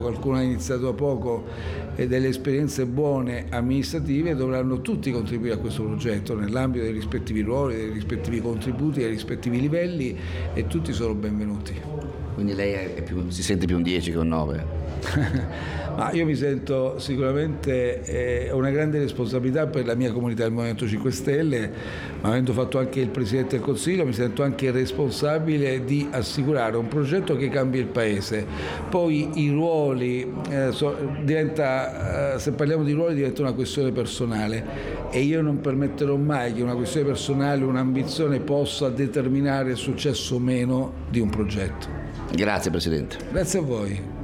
Qualcuno ha iniziato da poco e delle esperienze buone amministrative, dovranno tutti contribuire a questo progetto nell'ambito dei rispettivi ruoli, dei rispettivi contributi, dei rispettivi livelli, e tutti sono benvenuti. Quindi lei si sente più un 10 che un 9? Ma io mi sento sicuramente una grande responsabilità per la mia comunità del Movimento 5 Stelle, ma avendo fatto anche il Presidente del Consiglio mi sento anche responsabile di assicurare un progetto che cambi il Paese. Poi i ruoli, se parliamo di ruoli diventa una questione personale, e io non permetterò mai che una questione personale, un'ambizione possa determinare il successo o meno di un progetto. Grazie Presidente. Grazie a voi.